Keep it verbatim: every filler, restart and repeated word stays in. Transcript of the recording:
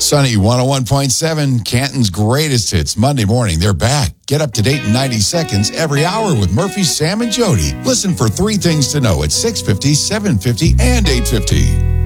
Sunny one oh one point seven, Canton's greatest hits. Monday morning, they're back. Get up to date in ninety seconds every hour with Murphy, Sam, and Jody. Listen for three things to know at six fifty, seven fifty, and eight fifty.